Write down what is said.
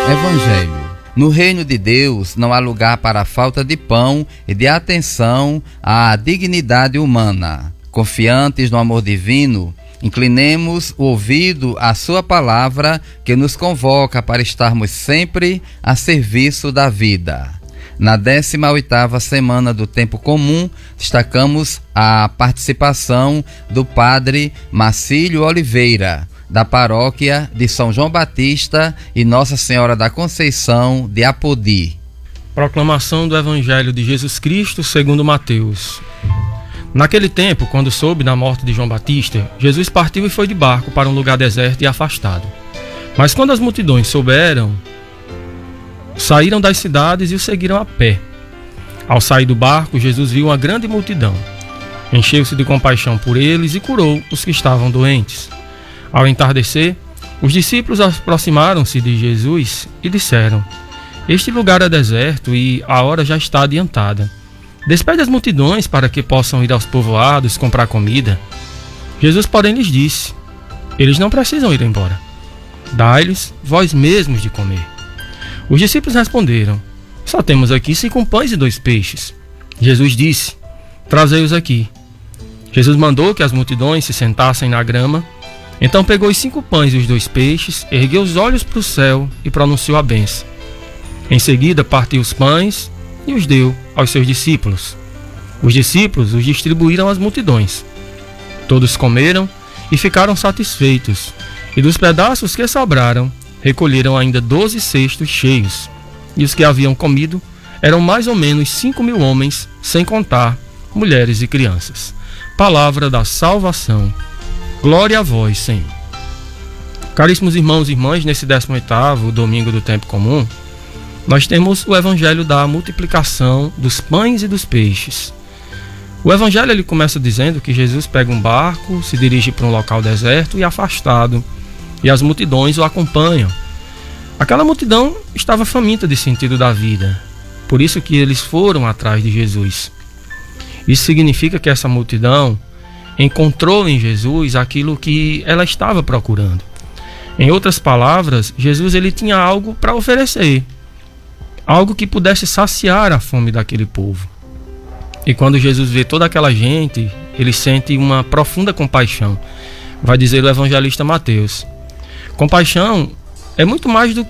Evangelho. No reino de Deus não há lugar para a falta de pão e de atenção à dignidade humana. Confiantes no amor divino, inclinemos o ouvido à sua palavra que nos convoca para estarmos sempre a serviço da vida. Na 18ª semana do Tempo Comum, destacamos a participação do Padre Marcílio Oliveira, da paróquia de São João Batista e Nossa Senhora da Conceição de Apodi. Proclamação do Evangelho de Jesus Cristo segundo Mateus. Naquele tempo, quando soube da morte de João Batista, Jesus partiu e foi de barco para um lugar deserto e afastado. Mas quando as multidões souberam, saíram das cidades e o seguiram a pé. Ao sair do barco, Jesus viu uma grande multidão. Encheu-se de compaixão por eles e curou os que estavam doentes. Ao entardecer, os discípulos aproximaram-se de Jesus e disseram: "Este lugar é deserto e a hora já está adiantada. Despede as multidões para que possam ir aos povoados comprar comida." Jesus, porém, lhes disse: "Eles não precisam ir embora. Dai-lhes vós mesmos de comer." Os discípulos responderam: "Só temos aqui 5 pães e 2 peixes." Jesus disse: "Trazei-os aqui." Jesus mandou que as multidões se sentassem na grama. Então pegou os 5 pães e os 2 peixes, ergueu os olhos para o céu e pronunciou a bênção. Em seguida partiu os pães e os deu aos seus discípulos. Os discípulos os distribuíram às multidões. Todos comeram e ficaram satisfeitos, e dos pedaços que sobraram, recolheram ainda 12 cestos cheios. E os que haviam comido eram mais ou menos 5.000 homens, sem contar mulheres e crianças. Palavra da salvação. Glória a vós, Senhor. Caríssimos irmãos e irmãs, nesse 18º domingo do Tempo Comum, nós temos o Evangelho da multiplicação dos pães e dos peixes. O Evangelho ele começa dizendo que Jesus pega um barco, se dirige para um local deserto e afastado, e as multidões o acompanham. Aquela multidão estava faminta de sentido da vida, por isso que eles foram atrás de Jesus. Isso significa que essa multidão encontrou em Jesus aquilo que ela estava procurando. Em outras palavras, Jesus ele tinha algo para oferecer, algo que pudesse saciar a fome daquele povo. E quando Jesus vê toda aquela gente, ele sente uma profunda compaixão. Vai dizer o evangelista Mateus: compaixão é muito mais do